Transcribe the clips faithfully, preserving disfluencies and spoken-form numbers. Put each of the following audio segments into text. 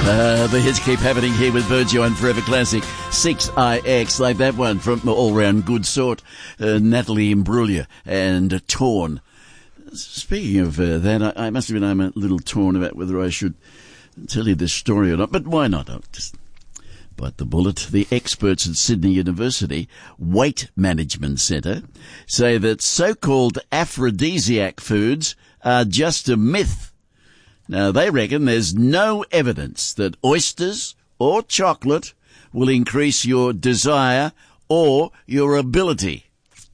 Uh, the hits keep happening here with Virgio and Forever Classic. six I X, like that one from all-round good sort. Uh, Natalie Imbruglia and Torn. Speaking of uh, that, I, I must admit I'm a little torn about whether I should tell you this story or not, but why not? I'll just bite the bullet. The experts at Sydney University Weight Management Centre say that so-called aphrodisiac foods are just a myth. Now, they reckon there's no evidence that oysters or chocolate will increase your desire or your ability.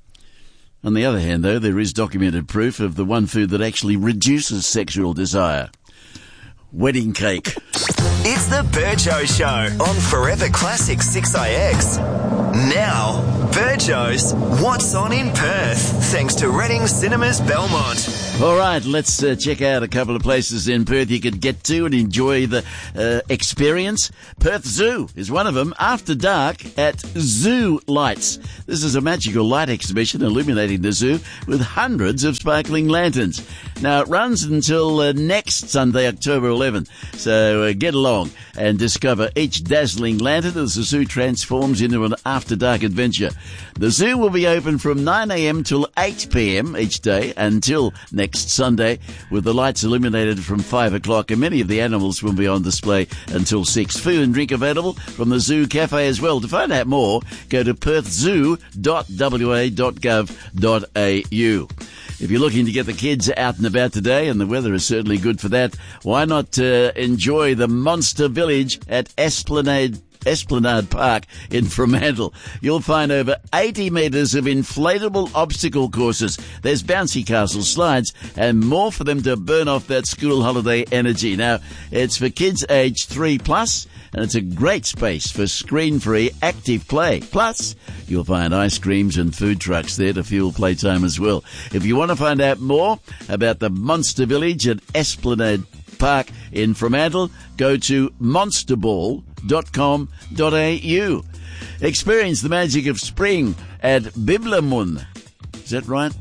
On the other hand, though, there is documented proof of the one food that actually reduces sexual desire. Wedding cake. It's the Virgio Show on Forever Classic six I X. Now, Virgio's What's On in Perth, thanks to Reading Cinemas Belmont. All right, let's uh, check out a couple of places in Perth you could get to and enjoy the uh, experience. Perth Zoo is one of them, after dark at Zoo Lights. This is a magical light exhibition illuminating the zoo with hundreds of sparkling lanterns. Now, it runs until uh, next Sunday, October eleventh, so uh, get along and discover each dazzling lantern as the zoo transforms into an after-dark adventure. The zoo will be open from nine a.m. till eight p.m. each day until next Sunday, with the lights illuminated from five o'clock, and many of the animals will be on display until six. Food and drink available from the Zoo Cafe as well. To find out more, go to perth zoo dot w a dot gov dot a u. If you're looking to get the kids out and about today, and the weather is certainly good for that, why not uh, enjoy the Monster Village at Esplanade Esplanade Park in Fremantle. You'll find over eighty metres of inflatable obstacle courses. There's bouncy castle slides and more for them to burn off that school holiday energy. Now, it's for kids aged three plus, and it's a great space for screen-free active play. Plus, you'll find ice creams and food trucks there to fuel playtime as well. If you want to find out more about the Monster Village at Esplanade Park in Fremantle, go to monster ball dot com dot a u. Experience the magic of spring at Biblemun. Is that right?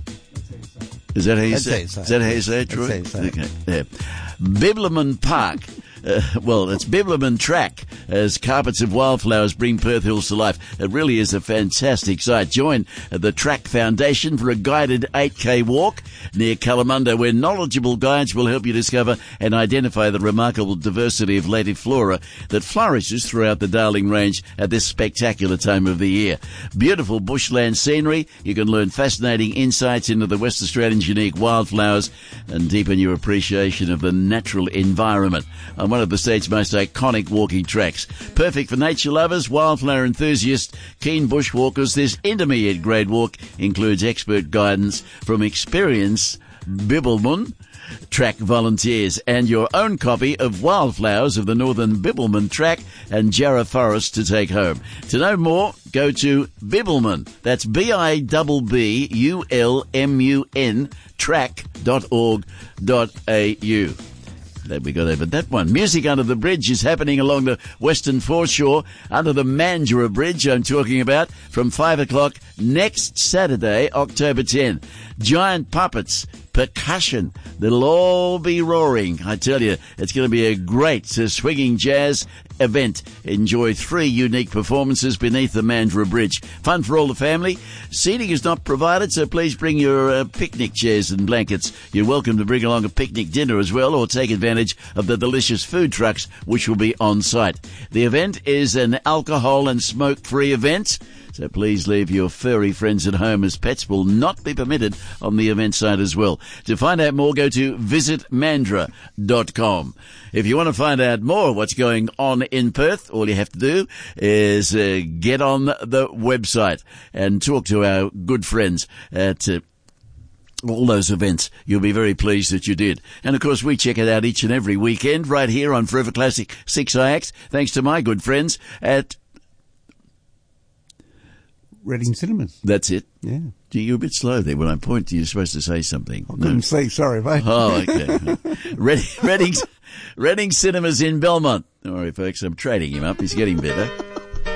Is that how you say it? Is that how you say it, Troy? Okay. Yeah. Biblemun Park. Uh, well, it's Biblemun Track, as carpets of wildflowers bring Perth Hills to life. It really is a fantastic site. Join the Track Foundation for a guided eight K walk near Kalamunda, where knowledgeable guides will help you discover and identify the remarkable diversity of native flora that flourishes throughout the Darling Range at this spectacular time of the year. Beautiful bushland scenery. You can learn fascinating insights into the West Australian's unique wildflowers and deepen your appreciation of the natural environment on one of the state's most iconic walking tracks. Perfect for nature lovers, wildflower enthusiasts, keen bushwalkers, this intermediate grade walk includes expert guidance from experienced Biblemun Track volunteers and your own copy of Wildflowers of the Northern Biblemun Track and Jarrah Forest to take home. To know more, go to Biblemun. That's B I B B U L M U N track dot org dot a u. That we got over that one. Music Under the Bridge is happening along the western foreshore under the Mandurah Bridge I'm talking about from five o'clock next Saturday, October tenth. Giant puppets, percussion, that'll all be roaring. I tell you, it's going to be a great uh, swinging jazz event. Enjoy three unique performances beneath the Mandurah Bridge. Fun for all the family. Seating is not provided, so please bring your uh, picnic chairs and blankets. You're welcome to bring along a picnic dinner as well, or take advantage of the delicious food trucks which will be on site. The event is an alcohol and smoke-free event, so please leave your furry friends at home, as pets will not be permitted on the event site as well. To find out more, go to visit mandurah dot com. If you want to find out more of what's going on in Perth, all you have to do is uh, get on the website and talk to our good friends at uh, all those events. You'll be very pleased that you did. And, of course, we check it out each and every weekend right here on Forever Classic six I X, thanks to my good friends at Reading Cinemas. That's it. Yeah. You're a bit slow there. When I point to you, you're supposed to say something. I couldn't no. say, sorry, mate. Oh, okay. Reading, Reading, Reading Cinemas in Belmont. All right, folks, I'm trading him up. He's getting better.